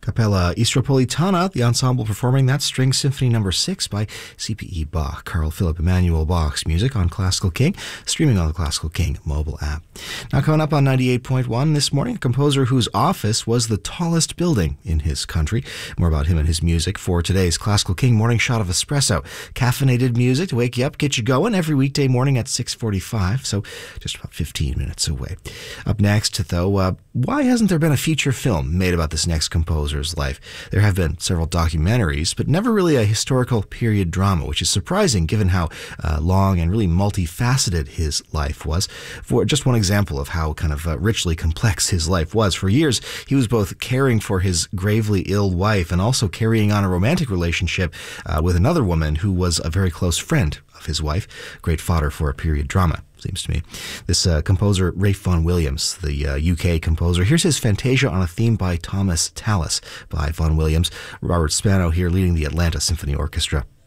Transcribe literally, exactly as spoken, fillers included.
Capella Istropolitana, the ensemble performing that String Symphony number six by C P E Bach, Carl Philipp Emanuel Bach's music on Classical King, streaming on the Classical King mobile app. Now coming up on ninety-eight point one this morning, a composer whose office was the tallest building in his country. More about him and his music for today's Classical King morning shot of espresso. Caffeinated music to wake you up, get you going every weekday morning at six forty-five, so just about fifteen minutes away. Up next, though, uh, why hasn't there been a feature film made about this next composer's life? There have been several documentaries, but never really a historical period drama, which is surprising given how uh, long and really multifaceted his life was. For just one example of how kind of uh, richly complex his life was, for years he was both caring for his gravely ill wife and also carrying on a romantic relationship uh, with another woman who was a very close friend of his wife. Great fodder for a period drama, seems to me. This uh, composer, Ralph Vaughan Williams, the uh, U K composer. Here's his Fantasia on a theme by Thomas Tallis by Vaughan Williams. Robert Spano here leading the Atlanta Symphony Orchestra.